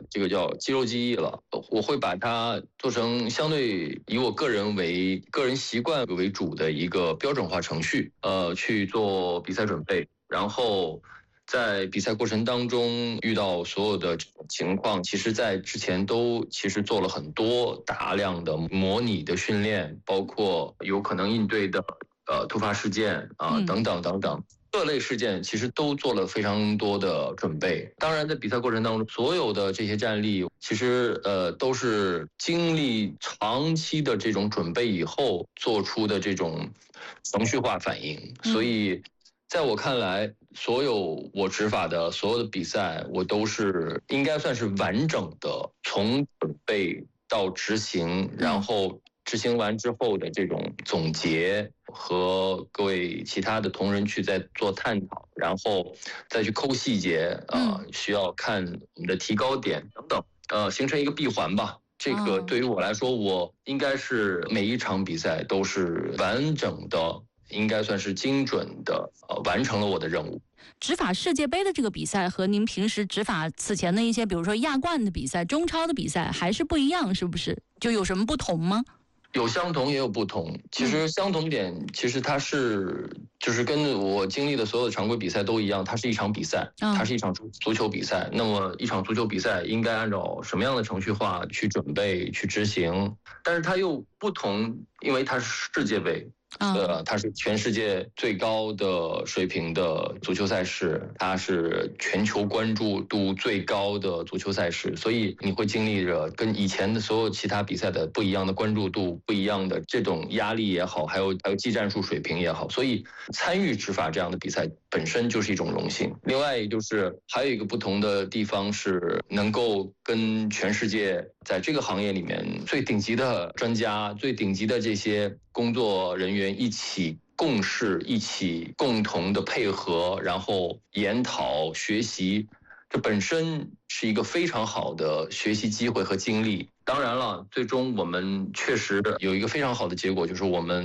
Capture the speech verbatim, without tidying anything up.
这个叫肌肉记忆了。我会把它做成相对以我个人为个人习惯为主的一个标准化程序，呃，去做比赛准备，然后在比赛过程当中遇到所有的这种情况，其实在之前都其实做了很多大量的模拟的训练，包括有可能应对的呃突发事件啊、呃、等等等等。各类事件其实都做了非常多的准备。当然，在比赛过程当中，所有的这些战例，其实呃都是经历长期的这种准备以后做出的这种程序化反应。所以，在我看来，所有我执法的所有的比赛，我都是应该算是完整的，从准备到执行，然后执行完之后的这种总结，和各位其他的同仁去再做探讨，然后再去抠细节啊、呃，需要看我们的提高点等等，呃，形成一个闭环吧。这个对于我来说，我应该是每一场比赛都是完整的，应该算是精准的，呃，完成了我的任务。 执法世界杯的这个比赛和您平时执法此前的一些，比如说亚冠的比赛、中超的比赛还是不一样，是不是？就有什么不同吗？ 有相同也有不同。其实相同点，其实它是就是跟我经历的所有的常规比赛都一样，它是一场比赛，它是一场足球比赛。那么一场足球比赛应该按照什么样的程序化去准备、去执行？但是它又不同，因为它是世界杯。呃，它是全世界最高的水平的足球赛事，它是全球关注度最高的足球赛事，所以你会经历着跟以前的所有其他比赛的不一样的关注度、不一样的这种压力也好，还有还有技战术水平也好，所以参与执法这样的比赛本身就是一种荣幸。另外，就是还有一个不同的地方是能够跟全世界在这个行业里面最顶级的专家、最顶级的这些工作人员一起共事，一起共同的配合，然后研讨学习，这本身是一个非常好的学习机会和经历。当然了，最终我们确实有一个非常好的结果，就是我们